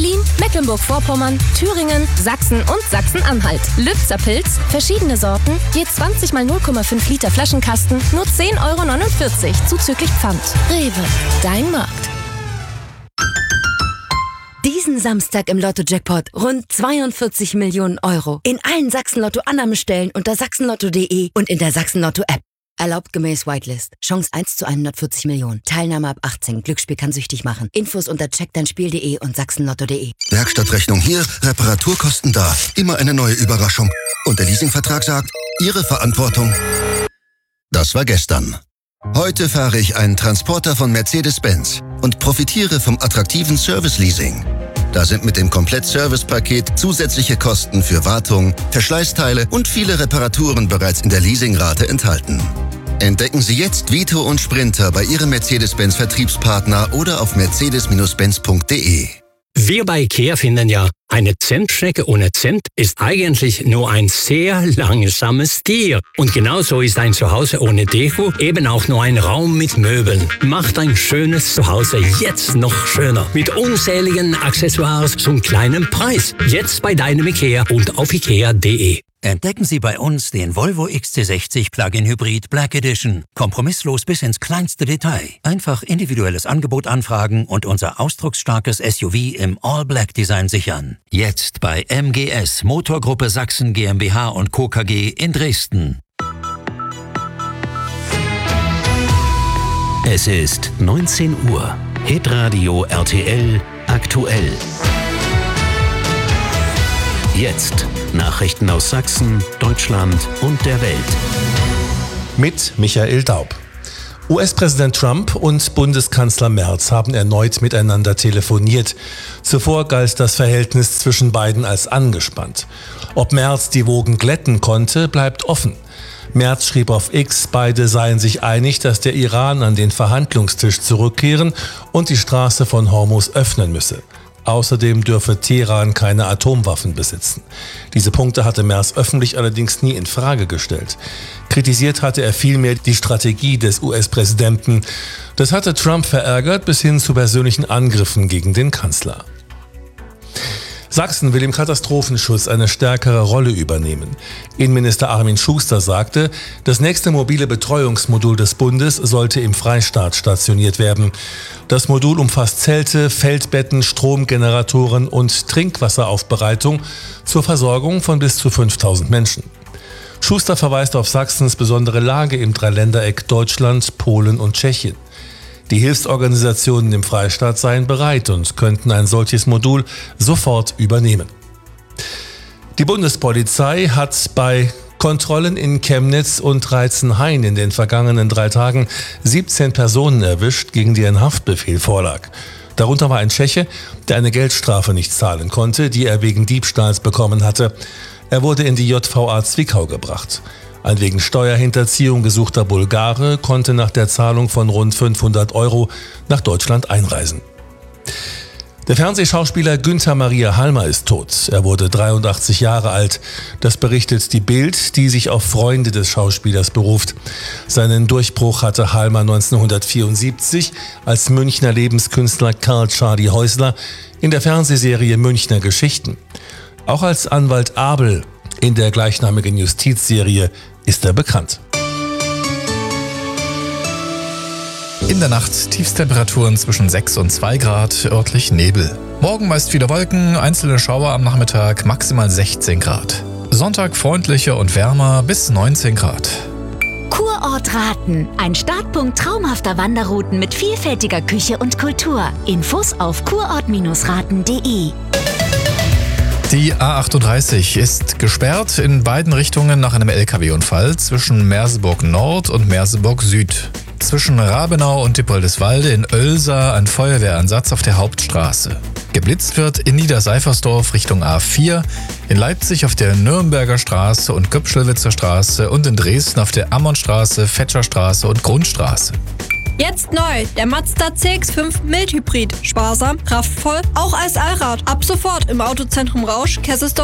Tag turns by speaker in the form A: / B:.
A: Berlin, Mecklenburg-Vorpommern, Thüringen, Sachsen und Sachsen-Anhalt. Lübzer Pilz, verschiedene Sorten, je 20 mal 0,5 Liter Flaschenkasten, nur 10,49 € zuzüglich Pfand. Rewe, dein Markt.
B: Diesen Samstag im Lotto-Jackpot rund 42 Millionen Euro. In allen Sachsen-Lotto-Annahmestellen unter sachsenlotto.de und in der Sachsen-Lotto-App. Erlaubt gemäß Whitelist. Chance 1 zu 140 Millionen. Teilnahme ab 18. Glücksspiel kann süchtig machen. Infos unter checkdeinspiel.de und sachsenlotto.de.
C: Werkstattrechnung hier, Reparaturkosten da. Immer eine neue Überraschung. Und der Leasingvertrag sagt, Ihre Verantwortung. Das war gestern. Heute fahre ich einen Transporter von Mercedes-Benz und profitiere vom attraktiven Service-Leasing. Da sind mit dem Komplett-Service-Paket zusätzliche Kosten für Wartung, Verschleißteile und viele Reparaturen bereits in der Leasingrate enthalten. Entdecken Sie jetzt Vito und Sprinter bei Ihrem Mercedes-Benz-Vertriebspartner oder auf mercedes-benz.de.
D: Wir bei IKEA finden ja, eine Zentschnecke ohne Zent ist eigentlich nur ein sehr langsames Tier. Und genauso ist ein Zuhause ohne Deko eben auch nur ein Raum mit Möbeln. Macht ein schönes Zuhause jetzt noch schöner. Mit unzähligen Accessoires zum kleinen Preis. Jetzt bei deinem IKEA und auf ikea.de.
E: Entdecken Sie bei uns den Volvo XC60 Plug-in Hybrid Black Edition. Kompromisslos bis ins kleinste Detail. Einfach individuelles Angebot anfragen und unser ausdrucksstarkes SUV im All-Black-Design sichern. Jetzt bei MGS Motorgruppe Sachsen GmbH und Co. KG in Dresden.
F: Es ist 19 Uhr. Hitradio RTL aktuell. Jetzt Nachrichten aus Sachsen, Deutschland und der Welt.
G: Mit Michael Daub. US-Präsident Trump und Bundeskanzler Merz haben erneut miteinander telefoniert. Zuvor galt das Verhältnis zwischen beiden als angespannt. Ob Merz die Wogen glätten konnte, bleibt offen. Merz schrieb auf X, beide seien sich einig, dass der Iran an den Verhandlungstisch zurückkehren und die Straße von Hormuz öffnen müsse. Außerdem dürfe Teheran keine Atomwaffen besitzen. Diese Punkte hatte Merz öffentlich allerdings nie in Frage gestellt. Kritisiert hatte er vielmehr die Strategie des US-Präsidenten. Das hatte Trump verärgert bis hin zu persönlichen Angriffen gegen den Kanzler. Sachsen will im Katastrophenschutz eine stärkere Rolle übernehmen. Innenminister Armin Schuster sagte, das nächste mobile Betreuungsmodul des Bundes sollte im Freistaat stationiert werden. Das Modul umfasst Zelte, Feldbetten, Stromgeneratoren und Trinkwasseraufbereitung zur Versorgung von bis zu 5000 Menschen. Schuster verweist auf Sachsens besondere Lage im Dreiländereck Deutschland, Polen und Tschechien. Die Hilfsorganisationen im Freistaat seien bereit und könnten ein solches Modul sofort übernehmen. Die Bundespolizei hat bei Kontrollen in Chemnitz und Reitzenhain in den vergangenen 3 Tagen 17 Personen erwischt, gegen die ein Haftbefehl vorlag. Darunter war ein Tscheche, der eine Geldstrafe nicht zahlen konnte, die er wegen Diebstahls bekommen hatte. Er wurde in die JVA Zwickau gebracht. Ein wegen Steuerhinterziehung gesuchter Bulgare konnte nach der Zahlung von rund 500 € nach Deutschland einreisen. Der Fernsehschauspieler Günther Maria Halmer ist tot. Er wurde 83 Jahre alt. Das berichtet die Bild, die sich auf Freunde des Schauspielers beruft. Seinen Durchbruch hatte Halmer 1974 als Münchner Lebenskünstler Karl Charlie Häusler in der Fernsehserie Münchner Geschichten. Auch als Anwalt Abel in der gleichnamigen Justizserie ist er bekannt.
H: In der Nacht Tiefstemperaturen zwischen 6 und 2 Grad, örtlich Nebel. Morgen meist viele Wolken, einzelne Schauer am Nachmittag, maximal 16 Grad. Sonntag freundlicher und wärmer bis 19 Grad.
I: Kurort Raten, ein Startpunkt traumhafter Wanderrouten mit vielfältiger Küche und Kultur. Infos auf kurort-raten.de.
H: Die A38 ist gesperrt in beiden Richtungen nach einem LKW-Unfall zwischen Merseburg Nord und Merseburg Süd. Zwischen Rabenau und Dippoldiswalde in Oelsa ein Feuerwehreinsatz auf der Hauptstraße. Geblitzt wird in Niederseifersdorf Richtung A4, in Leipzig auf der Nürnberger Straße und Köpschelwitzer Straße und in Dresden auf der Ammonstraße, Fetscherstraße und Grundstraße.
J: Jetzt neu, der Mazda CX-5 Mild Hybrid. Sparsam, kraftvoll, auch als Allrad. Ab sofort im Autozentrum Rausch, Kesselsdorf